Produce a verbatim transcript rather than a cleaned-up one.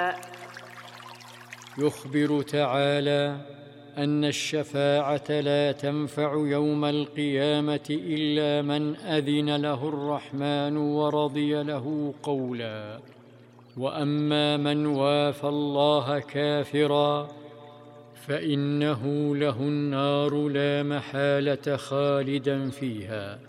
يخبر تعالى أن الشفاعة لا تنفع يوم القيامة إلا من أذن له الرحمن ورضي له قولا. وأما من وافى الله كافرا فإنه له النار لا محالة خالدا فيها.